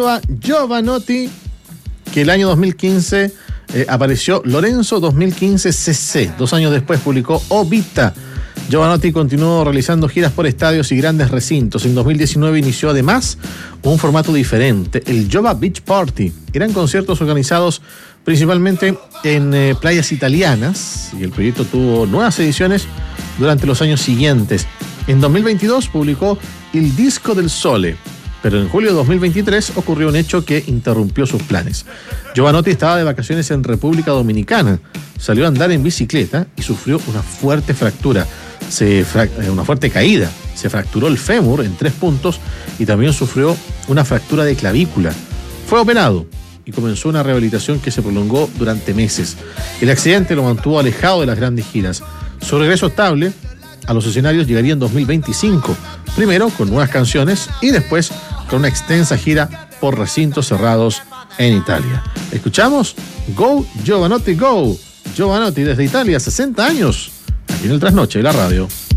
Jovanotti, que el año 2015 apareció Lorenzo 2015 CC. 2 años después publicó O Vita. Jovanotti continuó realizando giras por estadios y grandes recintos. En 2019 inició además un formato diferente, el Jova Beach Party. Eran conciertos organizados principalmente en playas italianas, y el proyecto tuvo nuevas ediciones durante los años siguientes. En 2022 publicó Il Disco del Sole, pero en julio de 2023 ocurrió un hecho que interrumpió sus planes. Jovanotti estaba de vacaciones en República Dominicana, salió a andar en bicicleta y sufrió una fuerte fractura, una fuerte caída. Se fracturó el fémur en 3 puntos y también sufrió una fractura de clavícula. Fue operado y comenzó una rehabilitación que se prolongó durante meses. El accidente lo mantuvo alejado de las grandes giras. Su regreso estable a los escenarios llegaría en 2025, primero con nuevas canciones y después con una extensa gira por recintos cerrados en Italia. Escuchamos Go Jovanotti Go. Jovanotti desde Italia, 60 años, aquí en el Trasnoche de la radio.